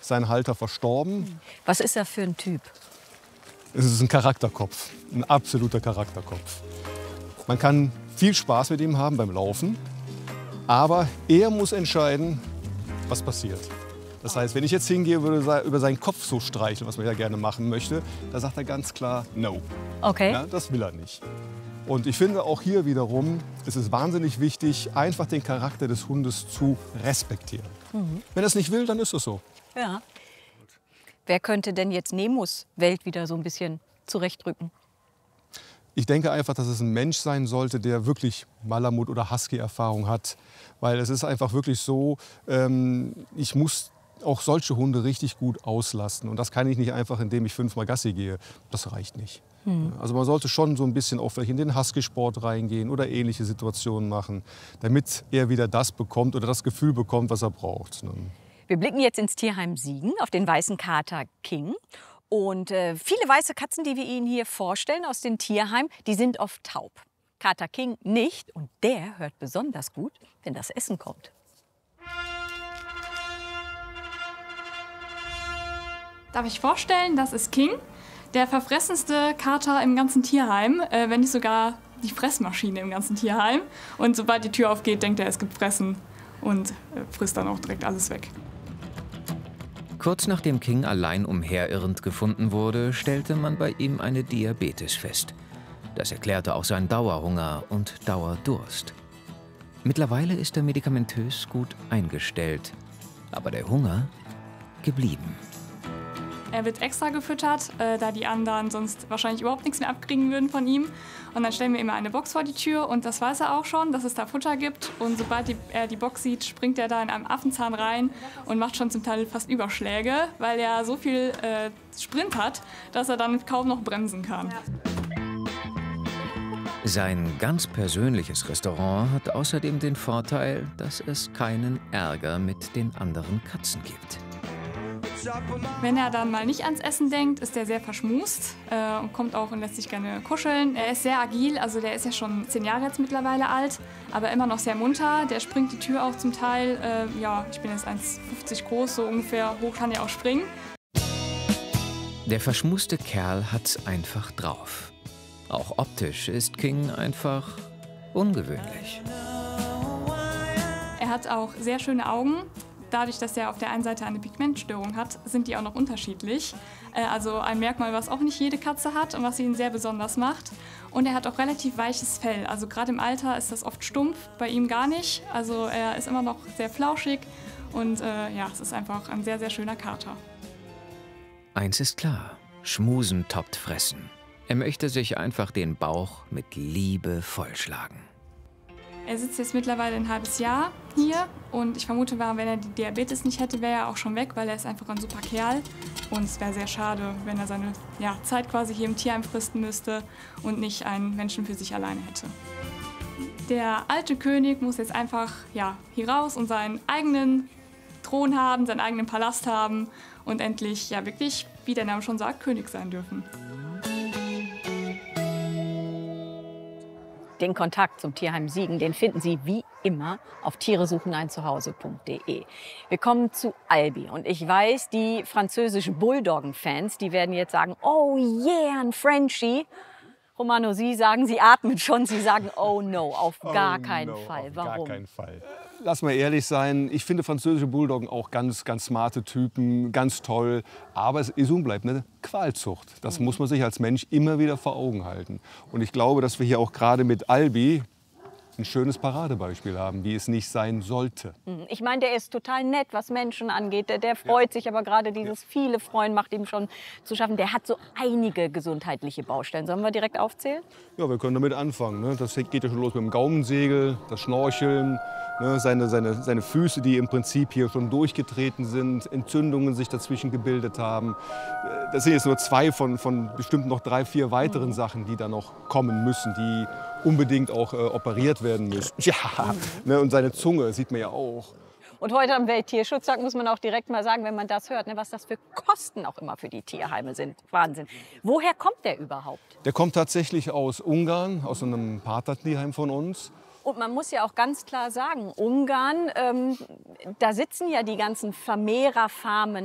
sein Halter verstorben. Was ist er für ein Typ? Es ist ein Charakterkopf, ein absoluter Charakterkopf. Man kann viel Spaß mit ihm haben beim Laufen, aber er muss entscheiden, was passiert. Das heißt, wenn ich jetzt hingehe, würde über seinen Kopf so streicheln, was man ja gerne machen möchte, da sagt er ganz klar No. Okay. Ja, das will er nicht. Und ich finde auch hier wiederum, es ist wahnsinnig wichtig, einfach den Charakter des Hundes zu respektieren. Wenn er es nicht will, dann ist es so. Ja. Wer könnte denn jetzt Nemos Welt wieder so ein bisschen zurechtrücken? Ich denke einfach, dass es ein Mensch sein sollte, der wirklich Malamut- oder Husky-Erfahrung hat. Weil es ist einfach wirklich so, ich muss auch solche Hunde richtig gut auslasten. Und das kann ich nicht einfach, indem ich 5-mal Gassi gehe. Das reicht nicht. Also man sollte schon so ein bisschen auch vielleicht in den Husky-Sport reingehen oder ähnliche Situationen machen, damit er wieder das bekommt oder das Gefühl bekommt, was er braucht. Wir blicken jetzt ins Tierheim Siegen auf den weißen Kater King. Und viele weiße Katzen, die wir Ihnen hier vorstellen aus dem Tierheim, die sind oft taub. Kater King nicht und der hört besonders gut, wenn das Essen kommt. Darf ich vorstellen, das ist King, der verfressenste Kater im ganzen Tierheim, wenn nicht sogar die Fressmaschine im ganzen Tierheim. Und sobald die Tür aufgeht, denkt er, es gibt Fressen und frisst dann auch direkt alles weg. Kurz nachdem King allein umherirrend gefunden wurde, stellte man bei ihm eine Diabetes fest. Das erklärte auch seinen Dauerhunger und Dauerdurst. Mittlerweile ist er medikamentös gut eingestellt, aber der Hunger geblieben. Er wird extra gefüttert, da die anderen sonst wahrscheinlich überhaupt nichts mehr abkriegen würden von ihm. Und dann stellen wir immer eine Box vor die Tür und das weiß er auch schon, dass es da Futter gibt. Und sobald er die Box sieht, springt er da in einem Affenzahn rein und macht schon zum Teil fast Überschläge, weil er so viel Sprint hat, dass er dann kaum noch bremsen kann. Sein ganz persönliches Restaurant hat außerdem den Vorteil, dass es keinen Ärger mit den anderen Katzen gibt. Wenn er dann mal nicht ans Essen denkt, ist er sehr verschmust und kommt auch und lässt sich gerne kuscheln. Er ist sehr agil, also der ist ja schon 10 Jahre jetzt mittlerweile alt, aber immer noch sehr munter. Der springt die Tür auch zum Teil. Ja, ich bin jetzt 1,50 groß, so ungefähr hoch kann er auch springen. Der verschmuste Kerl hat's einfach drauf. Auch optisch ist King einfach ungewöhnlich. Er hat auch sehr schöne Augen. Dadurch, dass er auf der einen Seite eine Pigmentstörung hat, sind die auch noch unterschiedlich. Also ein Merkmal, was auch nicht jede Katze hat und was ihn sehr besonders macht. Und er hat auch relativ weiches Fell. Also gerade im Alter ist das oft stumpf, bei ihm gar nicht. Also er ist immer noch sehr flauschig und ja, es ist einfach ein sehr, sehr schöner Kater. Eins ist klar, Schmusen toppt Fressen. Er möchte sich einfach den Bauch mit Liebe vollschlagen. Er sitzt jetzt mittlerweile ein halbes Jahr hier und ich vermute mal, wenn er die Diabetes nicht hätte, wäre er auch schon weg, weil er ist einfach ein super Kerl. Und es wäre sehr schade, wenn er seine Zeit quasi hier im Tierheim fristen müsste und nicht einen Menschen für sich alleine hätte. Der alte König muss jetzt einfach hier raus und seinen eigenen Thron haben, seinen eigenen Palast haben und endlich wirklich, wie der Name schon sagt, König sein dürfen. Den Kontakt zum Tierheim Siegen, den finden Sie wie immer auf tieresucheneinzuhause.de. Wir kommen zu Albi und ich weiß, die französischen Bulldoggen-Fans, die werden jetzt sagen, oh yeah, ein Frenchie. Romano, Sie sagen, Sie atmen schon, Sie sagen, oh no, auf gar keinen Fall. Warum? Auf gar keinen Fall. Lass mal ehrlich sein, ich finde französische Bulldoggen auch ganz, ganz smarte Typen, ganz toll. Aber es ist und bleibt eine Qualzucht. Das muss man sich als Mensch immer wieder vor Augen halten. Und ich glaube, dass wir hier auch gerade mit Albi ein schönes Paradebeispiel haben, wie es nicht sein sollte. Ich meine, der ist total nett, was Menschen angeht. Der freut sich, aber gerade dieses viele Freuen macht ihm schon zu schaffen. Der hat so einige gesundheitliche Baustellen. Sollen wir direkt aufzählen? Ja, wir können damit anfangen. Ne? Das geht ja schon los mit dem Gaumensegel, das Schnorcheln, ne? Seine Füße, die im Prinzip hier schon durchgetreten sind, Entzündungen sich dazwischen gebildet haben. Das sind jetzt nur 2 von bestimmt noch 3, 4 weiteren Sachen, die da noch kommen müssen, die unbedingt auch operiert werden müssen. Ja, ne? Und seine Zunge sieht man ja auch. Und heute am Welttierschutztag muss man auch direkt mal sagen, wenn man das hört, ne, was das für Kosten auch immer für die Tierheime sind. Wahnsinn. Woher kommt der überhaupt? Der kommt tatsächlich aus Ungarn, aus einem Partnertierheim von uns. Und man muss ja auch ganz klar sagen, Ungarn, da sitzen ja die ganzen Vermehrerfarmen